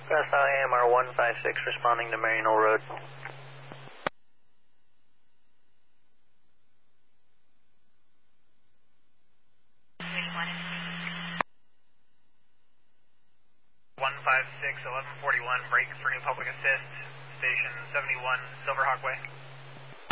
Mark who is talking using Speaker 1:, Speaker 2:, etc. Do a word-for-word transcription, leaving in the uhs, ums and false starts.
Speaker 1: Grass Valley A M R one five six responding to Marino Road.
Speaker 2: one five six, eleven forty-one, break for new public assist, station seventy-one, Silver Hawkway.